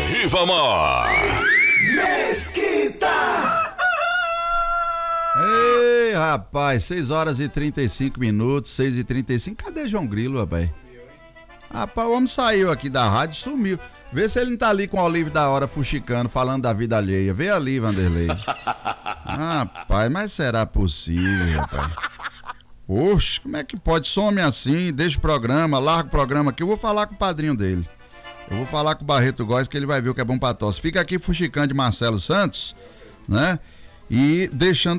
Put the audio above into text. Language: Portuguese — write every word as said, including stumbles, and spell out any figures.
Rivamar. Mesquita. Ei, rapaz, seis horas e trinta e cinco minutos, seis e trinta e cinco. Cadê João Grilo, rapaz? Rapaz, o homem saiu aqui da rádio, sumiu. Vê se ele não tá ali com o Olívio da Hora fuxicando, falando da vida alheia. Vê ali, Vanderlei. Rapaz, mas será possível, rapaz? Poxa, como é que pode? Some assim, deixa o programa, larga o programa aqui. Eu vou falar com o padrinho dele. Eu vou falar com o Barreto Góes, que ele vai ver o que é bom pra tosse. Fica aqui fuxicando de Marcelo Santos, né? E deixando